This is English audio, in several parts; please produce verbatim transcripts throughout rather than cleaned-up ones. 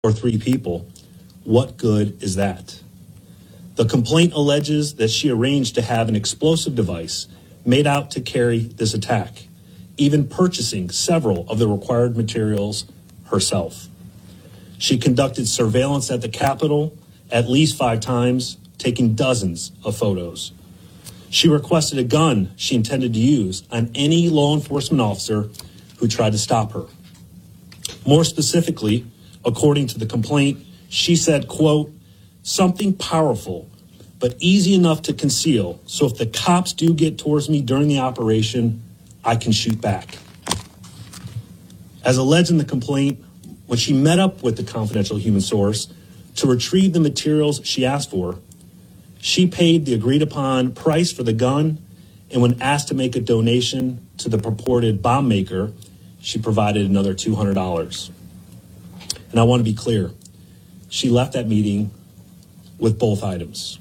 or three people. What good is that? The complaint alleges that she arranged to have an explosive device made out to carry this attack, even purchasing several of the required materials herself. She conducted surveillance at the Capitol at least five times, taking dozens of photos. She requested a gun she intended to use on any law enforcement officer who tried to stop her. More specifically, according to the complaint, she said, quote, something powerful, but easy enough to conceal, so if the cops do get towards me during the operation, I can shoot back. As alleged in the complaint, when she met up with the confidential human source to retrieve the materials she asked for, she paid the agreed upon price for the gun, and when asked to make a donation to the purported bomb maker, she provided another two hundred dollars. And I want to be clear, she left that meeting with both items.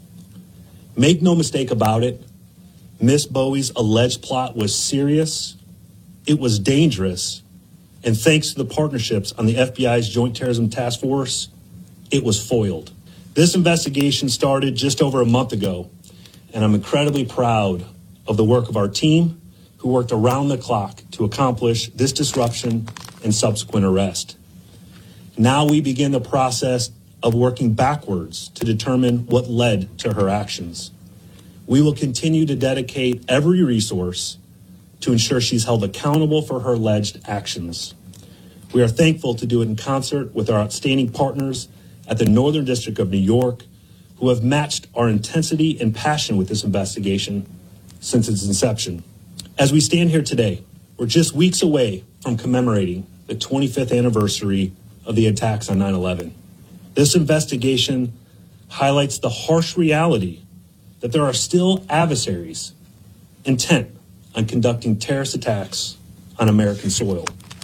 Make no mistake about it, Miss Bowie's alleged plot was serious, it was dangerous, and thanks to the partnerships on the F B I's Joint Terrorism Task Force, it was foiled. This investigation started just over a month ago, and I'm incredibly proud of the work of our team who worked around the clock to accomplish this disruption and subsequent arrest. Now we begin the process of working backwards to determine what led to her actions. We will continue to dedicate every resource to ensure she's held accountable for her alleged actions. We are thankful to do it in concert with our outstanding partners at the Northern District of New York, who have matched our intensity and passion with this investigation since its inception. As we stand here today, we're just weeks away from commemorating the twenty-fifth anniversary of the attacks on nine eleven. This investigation highlights the harsh reality that there are still adversaries intent on conducting terrorist attacks on American soil.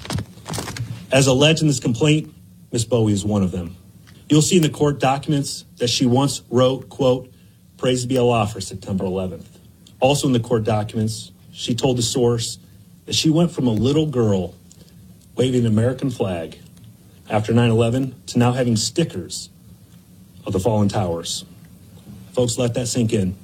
As alleged in this complaint, Miz Bowie is one of them. You'll see in the court documents that she once wrote, quote, praise be Allah for September eleventh. Also in the court documents, she told the source that she went from a little girl waving an American flag after nine eleven to now having stickers of the fallen towers. Folks, let that sink in.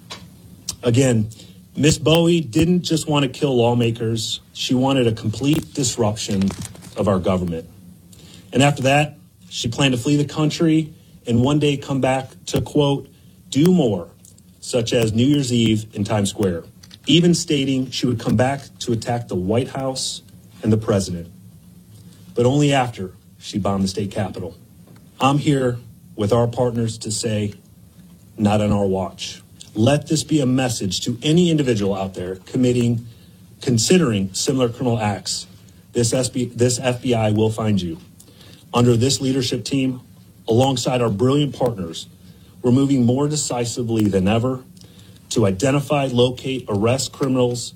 Again, Miss Bowie didn't just want to kill lawmakers. She wanted a complete disruption of our government. And after that, she planned to flee the country and one day come back to, quote, do more, such as New Year's Eve in Times Square, even stating she would come back to attack the White House and the president, but only after she bombed the state capitol. I'm here with our partners to say, not on our watch. Let this be a message to any individual out there committing, considering similar criminal acts. This, S B, this F B I will find you. Under this leadership team, alongside our brilliant partners, we're moving more decisively than ever to identify, locate, arrest criminals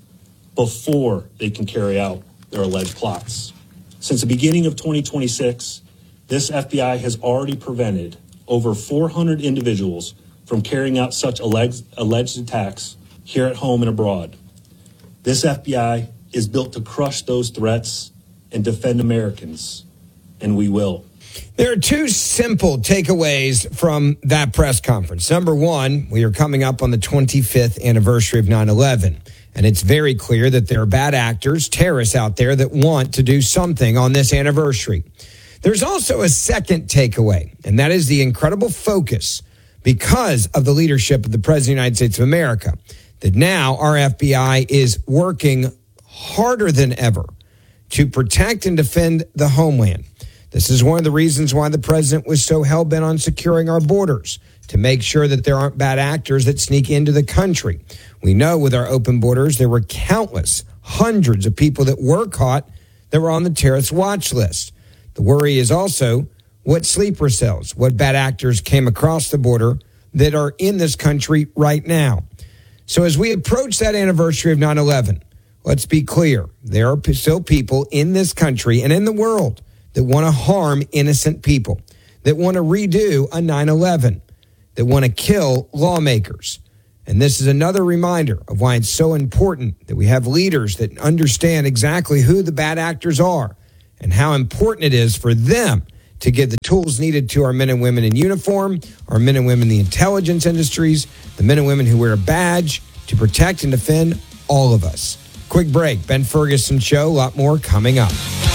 before they can carry out their alleged plots. Since the beginning of twenty twenty-six, this F B I has already prevented over four hundred individuals from carrying out such alleged, alleged attacks here at home and abroad. This F B I is built to crush those threats and defend Americans, and we will. There are two simple takeaways from that press conference. Number one, we are coming up on the twenty-fifth anniversary of nine eleven. And it's very clear that there are bad actors, terrorists out there that want to do something on this anniversary. There's also a second takeaway, and that is the incredible focus because of the leadership of the President of the United States of America, that now our F B I is working harder than ever to protect and defend the homeland. This is one of the reasons why the president was so hell-bent on securing our borders, to make sure that there aren't bad actors that sneak into the country. We know with our open borders, there were countless, hundreds of people that were caught that were on the terrorist watch list. The worry is also what sleeper cells, what bad actors came across the border that are in this country right now. So as we approach that anniversary of nine eleven, let's be clear. There are still people in this country and in the world that want to harm innocent people, that want to redo a nine eleven, that want to kill lawmakers. And this is another reminder of why it's so important that we have leaders that understand exactly who the bad actors are and how important it is for them to give the tools needed to our men and women in uniform, our men and women in the intelligence industries, the men and women who wear a badge to protect and defend all of us. Quick break. Ben Ferguson Show. A lot more coming up.